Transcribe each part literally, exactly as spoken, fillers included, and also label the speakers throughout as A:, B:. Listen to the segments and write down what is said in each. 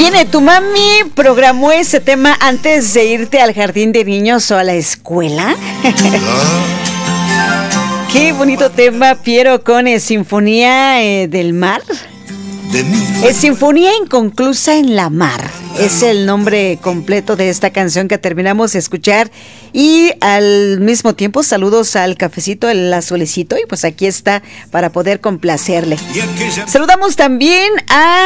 A: Oye, ¿tu mami programó ese tema antes de irte al jardín de niños o a la escuela? Qué bonito tema, Piero, con eh, Sinfonía eh, del Mar. Es Sinfonía Inconclusa en la Mar. Es el nombre completo de esta canción que terminamos de escuchar. Y al mismo tiempo, saludos al cafecito, el azulecito. Y pues aquí está para poder complacerle. Saludamos también a...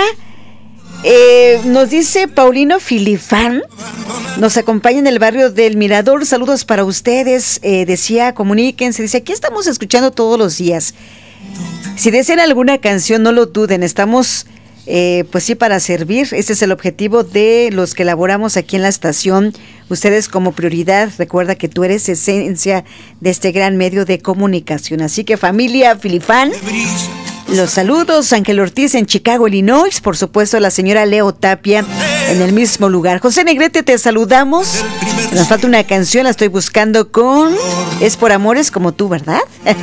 A: Eh, nos dice Paulino Filifán, nos acompaña en el barrio del Mirador. Saludos para ustedes, eh, decía, comuníquense. Dice, aquí estamos escuchando todos los días. Si desean alguna canción, no lo duden, estamos eh, pues sí para servir. Este es el objetivo de los que elaboramos aquí en la estación. Ustedes como prioridad, recuerda que tú eres esencia de este gran medio de comunicación. Así que familia Filifán, los saludos. Ángel Ortiz en Chicago, Illinois. Por supuesto, la señora Leo Tapia en el mismo lugar. José Negrete, te saludamos. Nos falta una canción, la estoy buscando con Es por Amores como tú, ¿verdad?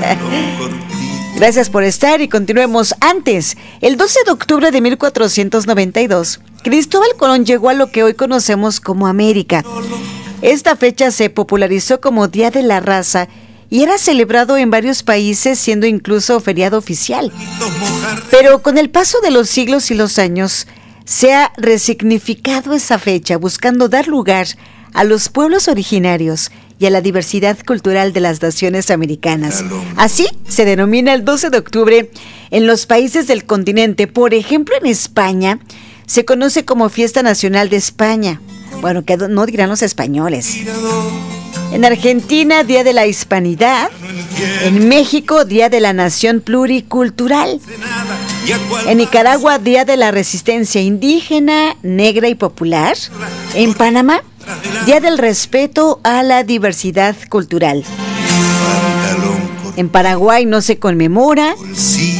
A: Gracias por estar y continuemos. Antes, el doce de octubre de mil cuatrocientos noventa y dos, Cristóbal Colón llegó a lo que hoy conocemos como América. Esta fecha se popularizó como Día de la Raza y era celebrado en varios países, siendo incluso feriado oficial. Pero con el paso de los siglos y los años, se ha resignificado esa fecha, buscando dar lugar a los pueblos originarios y a la diversidad cultural de las naciones americanas. Así se denomina el doce de octubre en los países del continente. Por ejemplo, en España se conoce como Fiesta Nacional de España. Bueno, que no dirán los españoles. En Argentina, Día de la Hispanidad. En México, Día de la Nación Pluricultural. En Nicaragua, Día de la Resistencia Indígena, Negra y Popular. En Panamá, Día del Respeto a la Diversidad Cultural. En Paraguay no se conmemora.